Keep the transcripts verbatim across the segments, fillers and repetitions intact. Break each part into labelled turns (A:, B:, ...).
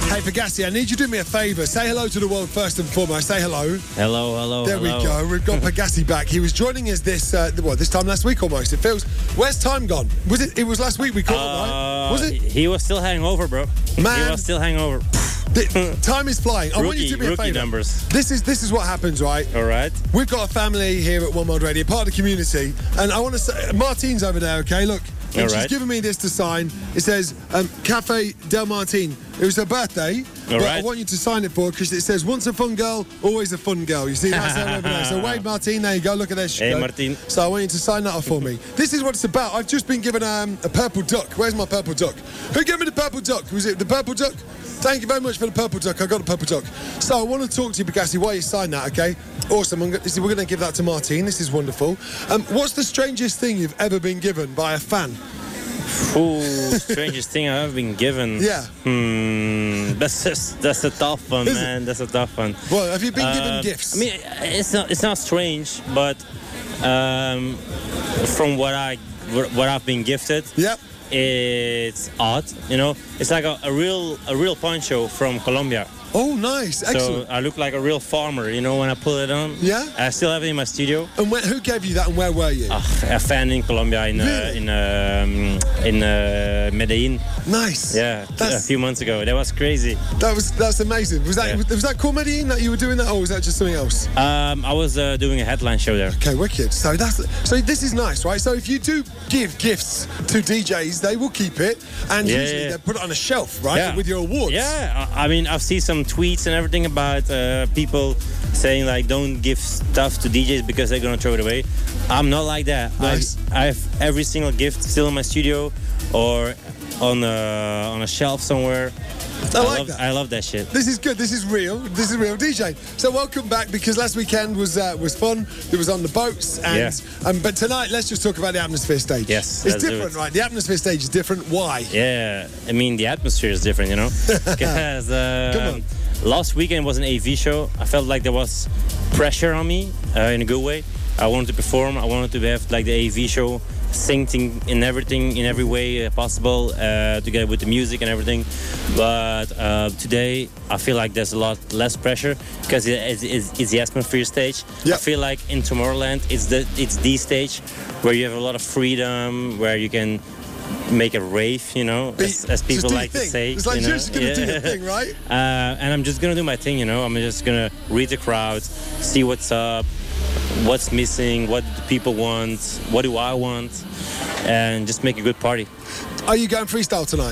A: Hey, Pegassi, I need you to do me a favour. Say hello to the world first and foremost. Say hello.
B: Hello, hello,
A: There
B: hello.
A: we go. We've got Pegassi back. He was joining us this, uh, what, this time last week almost. It feels... Where's time gone? Was it... It was last week we caught
B: Uh,
A: him, right? Was it?
B: He was still hangover, bro.
A: Man.
B: He was still hangover.
A: The, time is flying. I want you
B: Rookie-
A: to do me a
B: rookie
A: favour.
B: numbers.
A: This is, this is what happens, right?
B: All right.
A: We've got a family here at One World Radio, part of the community, and I want to say, Martine's over there, okay? Look, and
B: All
A: she's
B: right.
A: given me this to sign. It says um, Cafe Del Martin. It was her birthday,
B: All
A: but I
B: right.
A: want you to sign it for her because it says once a fun girl, always a fun girl. You see, that's her over there. So Wade Martin, there you go. Look at this.
B: Hey, Martin.
A: So I want you to sign that off for me. This is what it's about. I've just been given um, a purple duck. Where's my purple duck? Who gave me the purple duck? Was it the purple duck? Thank you very much for the purple duck. I got the purple duck. So I want to talk to you, Pegassi, while you sign that, okay? Awesome. I'm go- this is- we're going to give that to Martine. This is wonderful. Um, what's the strangest thing you've ever been given by a fan?
B: Ooh, strangest thing I've ever been given.
A: Yeah.
B: Hmm. That's just, that's a tough one,
A: Is it?
B: man. That's a tough one.
A: Well, have you been given
B: Uh,
A: gifts?
B: I mean, it's not it's not strange, but um, from what I what I've been gifted,
A: Yep.
B: it's odd. You know, it's like a, a real a real poncho from Colombia.
A: Oh, nice. Excellent.
B: So I look like a real farmer. You know, when I pull it on.
A: Yeah?
B: I still have it in my studio.
A: And when, who gave you that and where were you?
B: Ah, a fan in Colombia, in uh,
A: Really?
B: in um, in uh, Medellin.
A: Nice.
B: Yeah, a
A: That's,
B: few months ago. That was crazy.
A: that was that's amazing. Was that
B: Yeah.
A: was that called Medellin that you were doing that, or was that just something else?
B: Um, I was uh, doing a headline show there.
A: Okay, wicked. So that's so this is nice, right? So if you do give gifts to D Js, they will keep it, and
B: Yeah,
A: usually
B: yeah.
A: they put it on a shelf, right,
B: Yeah.
A: with your awards.
B: Yeah, I I mean, I've seen some tweets and everything about uh, people saying like, don't give stuff to D Js because they're gonna throw it away. I'm not like that.
A: Nice.
B: I, I have every single gift still in my studio or on a, on a shelf somewhere.
A: I like
B: love,
A: that.
B: I love that shit.
A: This is good. This is real. This is real D J. So welcome back because last weekend was uh, was fun. It was on the boats, and
B: Yeah.
A: um, but tonight let's just talk about the atmosphere stage.
B: Yes,
A: it's
B: let's do
A: different,
B: it.
A: right? The atmosphere stage is different. Why?
B: Yeah, I mean the atmosphere is different, you know. Because uh,
A: Come on.
B: last weekend was an A V show. I felt like there was pressure on me uh, in a good way. I wanted to perform. I wanted to have like the A V show, syncing in everything, in every way uh, possible, uh, together with the music and everything. But uh, today, I feel like there's a lot less pressure because it, it's, it's, it's the atmosphere stage.
A: Yep.
B: I feel like in Tomorrowland, it's the it's the stage where you have a lot of freedom, where you can make a rave, you know,
A: Be-
B: as, as
A: just
B: people
A: do your
B: like to
A: thing.
B: say.
A: It's like
B: you know?
A: you're just gonna do your thing, right?
B: Uh, and I'm just gonna do my thing, you know. I'm just gonna read the crowd, see what's up, what's missing, what do the people want, what do I want, and just make a good party.
A: Are you going freestyle tonight?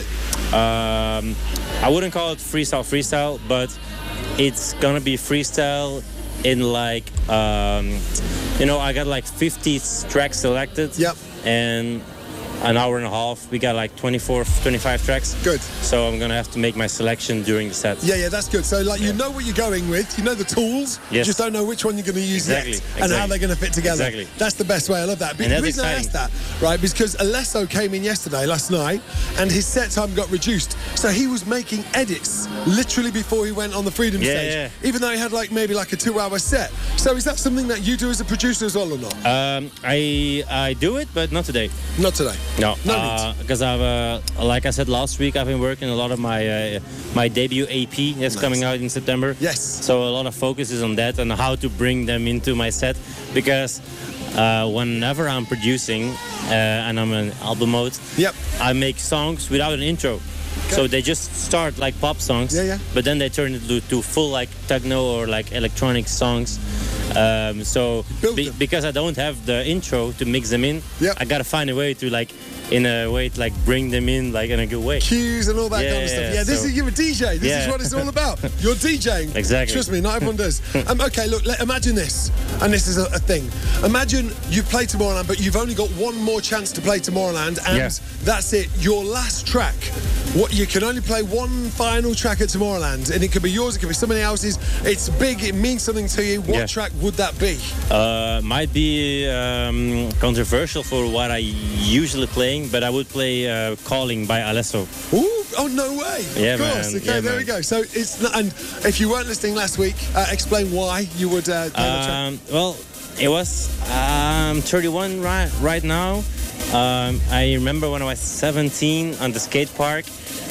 B: Um, I wouldn't call it freestyle freestyle, but it's gonna be freestyle in like, um, you know, I got like fifty tracks selected.
A: Yep.
B: And an hour and a half, we got like twenty-four, twenty-five tracks.
A: Good.
B: So I'm gonna have to make my selection during the set.
A: Yeah, yeah, that's good. So, like, you know what you're going with, you know the tools, you
B: Yes.
A: just don't know which one you're going to use
B: Exactly,
A: yet and how
B: exactly.
A: they're going to fit together.
B: Exactly.
A: That's the best way. I love that. But
B: And
A: the
B: that's
A: reason I asked that, right, is because Alesso came in yesterday, last night, and his set time got reduced. So he was making edits literally before he went on the Freedom
B: Yeah,
A: stage,
B: yeah.
A: even though he had like maybe like a two-hour set. So is that something that you do as a producer as well or not?
B: Um, I I do it, but not today.
A: Not today.
B: No,
A: No need.
B: because I've, uh, like I said last week, I've been working a lot of my uh, my debut A P that's
A: Nice.
B: coming out in September.
A: Yes.
B: So a lot of focus is on that and how to bring them into my set, because uh, whenever I'm producing uh, and I'm in album mode,
A: Yep.
B: I make songs without an intro. So they just start like pop songs,
A: Yeah, yeah.
B: but then they turn it to, to full like techno or like electronic songs. Um, so
A: Build
B: be,
A: them.
B: because I don't have the intro to mix them in,
A: Yep.
B: I gotta find a way to like, in a way to like bring them in like in a good way.
A: Cues and all that
B: Yeah,
A: kind of stuff.
B: yeah,
A: Yeah, this
B: so-
A: is you're a D J. This is
B: Yeah.
A: what it's all about. You're DJing.
B: Exactly.
A: Trust me, not everyone does. Um, okay, look, let, imagine this, and this is a, a thing. Imagine you've played Tomorrowland, but you've only got one more chance to play Tomorrowland, and
B: Yeah.
A: that's it. Your last track. What you can only play one final track at Tomorrowland, and it could be yours, it could be somebody else's. It's big. It means something to you. What
B: Yeah.
A: track would that be?
B: Uh, might be um, controversial for what I usually playing, but I would play uh, "Calling" by Alesso.
A: Ooh, oh no way!
B: Yeah,
A: of course.
B: man.
A: Okay,
B: Yeah,
A: there
B: man.
A: we go. So it's not, and if you weren't listening last week, uh, explain why you would uh, play that track.
B: Um, well, it was um, thirty-one right right now. Um, I remember when I was seventeen on the skate park,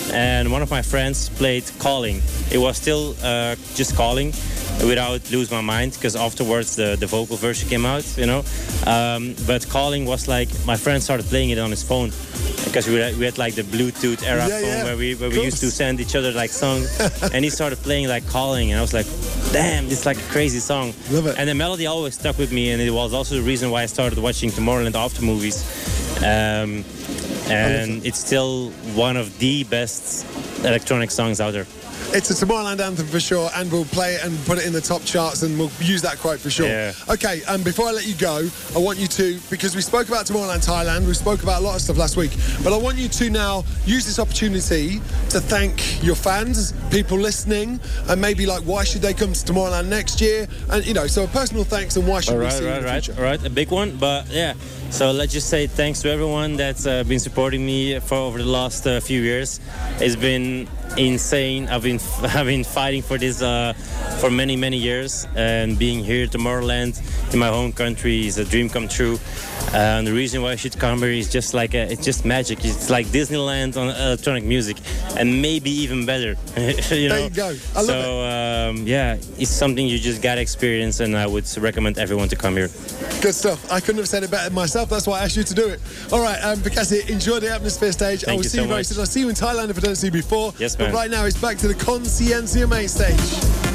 B: and one of my friends played Calling. It was still uh, just Calling, without Lose My Mind, because afterwards the, the vocal version came out, you know. Um, but Calling was like, my friend started playing it on his phone, because we had, we had like the Bluetooth era
A: Yeah,
B: phone
A: yeah.
B: where we where we used to send each other like songs, and he started playing like Calling, and I was like, damn, this is like a crazy song.
A: Love it.
B: And the melody always stuck with me, and it was also the reason why I started watching Tomorrowland after movies. Um, and it's still one of the best electronic songs out there.
A: It's a Tomorrowland anthem for sure, and we'll play it and put it in the top charts, and we'll use that quote for sure.
B: Yeah.
A: Okay, um, before I let you go, I want you to, because we spoke about Tomorrowland Thailand, we spoke about a lot of stuff last week, but I want you to now use this opportunity to thank your fans, people listening, and maybe like why should they come to Tomorrowland next year, and you know, so a personal thanks and why should
B: All
A: we
B: right,
A: see you
B: right,
A: in the
B: right,
A: future.
B: all right. A big one, but yeah. So let's just say thanks to everyone that's uh, been supporting me for over the last uh, few years. It's been insane. I've been I've been fighting for this uh, for many many years, and being here at Tomorrowland in my home country is a dream come true. Uh, and the reason why I should come here is just like a, it's just magic. It's like Disneyland on electronic music, and maybe even better. you know?
A: There you go. I love
B: so um, yeah, it's something you just gotta experience, and I would recommend everyone to come here.
A: Good stuff. I couldn't have said it better myself. That's why I asked you to do it. All right, um, Bekasi, enjoy the Atmosphere stage.
B: Thank
A: I will
B: you
A: see
B: so
A: you very
B: much.
A: soon. I'll see you in Thailand if I don't see you before.
B: Yes,
A: But
B: man.
A: right now, it's back to the Conciencia main stage.